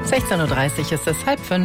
16:30 Uhr ist es 4:30.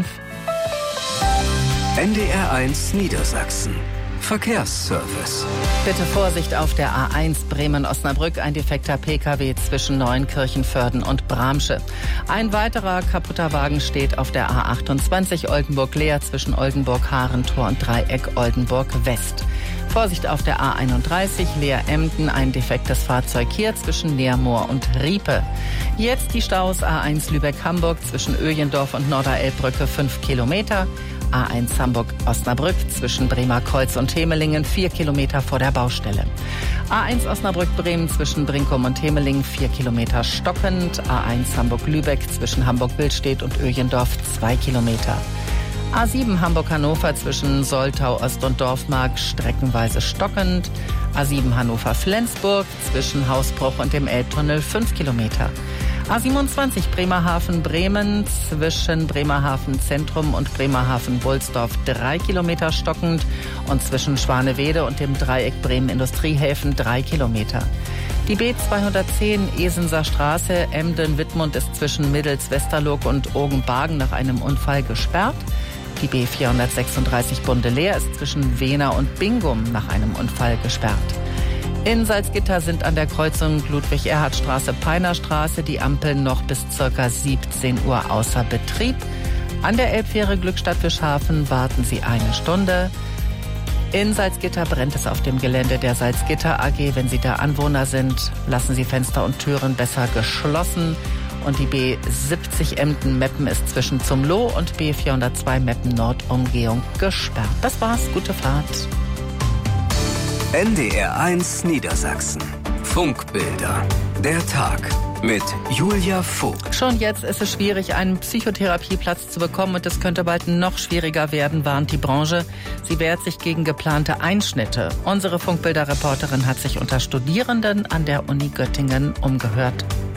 NDR1 Niedersachsen. Verkehrsservice. Bitte Vorsicht auf der A1 Bremen-Osnabrück, ein defekter Pkw zwischen Neuenkirchen-Vörden und Bramsche. Ein weiterer kaputter Wagen steht auf der A28 Oldenburg-Leer zwischen Oldenburg-Harentor und Dreieck Oldenburg-West. Vorsicht auf der A31 Leer-Emden, ein defektes Fahrzeug hier zwischen Neermoor und Riepe. Jetzt die Staus A1 Lübeck-Hamburg zwischen Öjendorf und Norderelbbrücke 5 Kilometer. A1 Hamburg-Osnabrück zwischen Bremerkreuz und Hemelingen 4 Kilometer vor der Baustelle. A1 Osnabrück-Bremen zwischen Brinkum und Hemelingen 4 Kilometer stockend. A1 Hamburg-Lübeck zwischen Hamburg-Billstedt und Öjendorf 2 Kilometer. A7 Hamburg-Hannover zwischen Soltau Ost und Dorfmark streckenweise stockend. A7 Hannover-Flensburg zwischen Hausbruch und dem Elbtunnel 5 Kilometer. A27 Bremerhaven-Bremen zwischen Bremerhaven-Zentrum und Bremerhaven-Bullsdorf 3 Kilometer stockend und zwischen Schwanewede und dem Dreieck Bremen-Industriehäfen 3 Kilometer. Die B210 Esenser Straße Emden-Wittmund ist zwischen Middels-Westerloog und Ogenbargen nach einem Unfall gesperrt. Die B436 Bundeleer ist zwischen Wehna und Bingum nach einem Unfall gesperrt. In Salzgitter sind an der Kreuzung Ludwig-Erhard-Straße-Peinerstraße die Ampeln noch bis ca. 17 Uhr außer Betrieb. An der Elbfähre Glückstadt-Fischhafen warten Sie eine Stunde. In Salzgitter brennt es auf dem Gelände der Salzgitter AG. Wenn Sie da Anwohner sind, lassen Sie Fenster und Türen besser geschlossen. Und die B70 Emden-Meppen ist zwischen Zumloh und B402 Meppen-Nord-Umgehung gesperrt. Das war's. Gute Fahrt. NDR1 Niedersachsen. Funkbilder. Der Tag mit Julia Vogt. Schon jetzt ist es schwierig, einen Psychotherapieplatz zu bekommen und es könnte bald noch schwieriger werden, warnt die Branche. Sie wehrt sich gegen geplante Einschnitte. Unsere Funkbilder-Reporterin hat sich unter Studierenden an der Uni Göttingen umgehört.